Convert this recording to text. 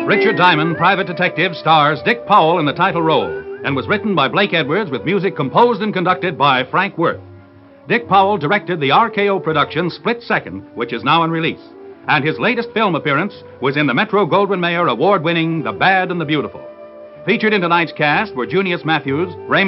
Richard Diamond, Private Detective, stars Dick Powell in the title role and was written by Blake Edwards with music composed and conducted by Frank Worth. Dick Powell directed the RKO production Split Second, which is now in release. And his latest film appearance was in the Metro-Goldwyn-Mayer award-winning The Bad and the Beautiful. Featured in tonight's cast were Junius Matthews, Raymond